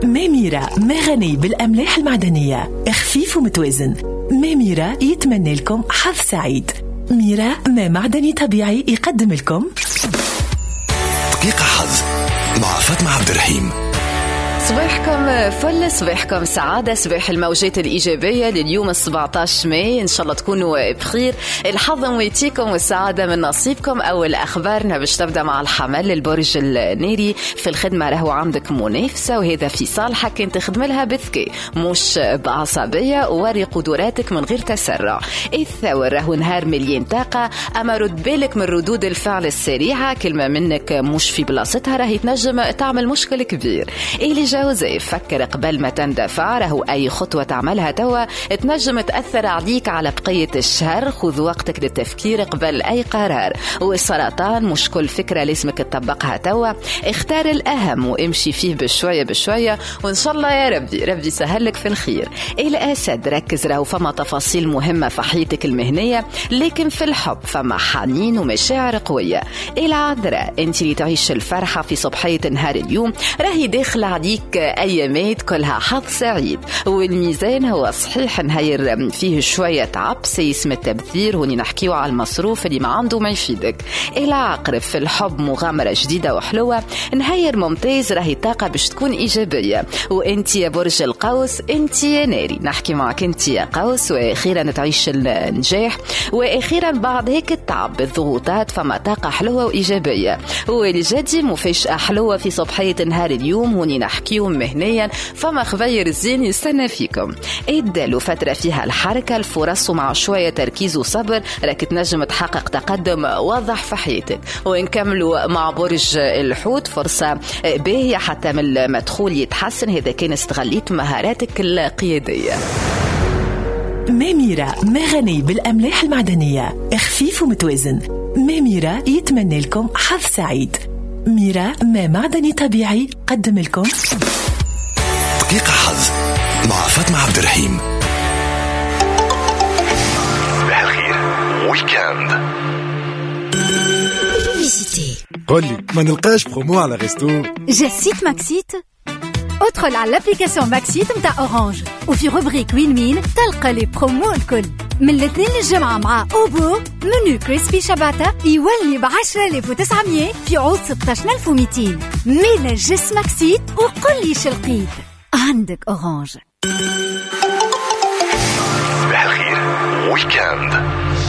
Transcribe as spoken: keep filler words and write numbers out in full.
ميميرا ما غني بالأملاح المعدنية، خفيف ومتوازن. ميميرا يتمنى لكم حظ سعيد. ميرا ما معدني طبيعي يقدم لكم دقيقة حظ مع فاطمة عبد الرحيم. صباحكم فل، صباحكم سعادة، صباح الموجات الإيجابية لليوم السبعتاش ماي. إن شاء الله تكونوا بخير. الحظ مويتيكم والسعادة من نصيبكم. أول أخبارنا باش تبدأ مع الحمل البرج الناري. في الخدمة راهو عندك منافسة وهذا في صالحك، انت تخدم لها بذكاء مش بعصبية، ووري قدراتك من غير تسرع. الثور راهو نهار مليان طاقة، أما رد بالك من ردود الفعل السريعة، كلمة منك مش في بلاصتها راهي تنجم تعمل مشكل كبير. اللي جوزي فكر قبل ما تندفع، راهو أي خطوة تعملها توا تنجم تأثر عليك على بقية الشهر. خذ وقتك للتفكير قبل أي قرار. والسرطان مش كل فكرة لازمك تطبقها توا، اختار الأهم وامشي فيه بشوية بشوية، وإن شاء الله يا ربي ربي سهلك في الخير. الأسد ركز، راهو فما تفاصيل مهمة في حياتك المهنية، لكن في الحب فما حنين ومشاعر قوية. العذراء انت اللي تعيش الفرحة في صبحية نهار اليوم، راهي داخل عليك أيامات كلها حظ سعيد. والميزان هو صحيح نهير فيه شوية عبس، اسم التبذير، هوني نحكيو على المصروف اللي ما عنده ما يفيدك. العقرب في الحب مغامرة جديدة وحلوة، نهير ممتاز، راهي طاقة باش تكون إيجابية. وانت يا برج القوس، انت يا ناري، نحكي معك انت يا قوس. وأخيرا تعيش النجاح، وأخيرا بعد هيك التعب بالضغوطات فما طاقة حلوة وإيجابية. والجدي مفاجأة حلوة في صبحية نهار اليوم، هوني نحكي مهنيا فما خبير الزين يستنى فيكم. ادلوا فترة فيها الحركة، الفرص ومع شوية تركيز وصبر راك تنجم تحقق تقدم واضح في حياتك. ونكملوا مع برج الحوت، فرصة باهية حتى من المدخول يتحسن، هذا كان استغليت مهاراتك القيادية. ميميرا ما غني بالأملاح المعدنية، خفيف ومتوازن. ميميرا يتمنى لكم حظ سعيد. ميرا ما معدني طبيعي قدم لكم دقيقة حظ مع فاطمة عبد الرحيم. صباح الخير ويكاند. قولي ما نلقاش برومو على غيستو. جسيت ماكسيت. ادخل على الابليكاسيون ماكسيت متاع اورانج، وفي روبريك وين وين تلقى لي برومو الكل. من الاثنين للجمعة مع أوبو منو كريسبي شباتة يولي بعشرة آلاف وتسعمية في عوض ستة عشر ألف ومئتين. ميلا جسمك سيت وقل لي شلقيت عندك أورانج. صباح الخير ويكاند.